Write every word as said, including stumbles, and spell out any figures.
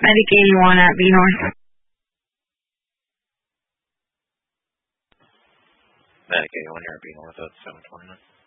Medic eighty-one at B North. Medic eighty-one here at B North at seven twenty-nine.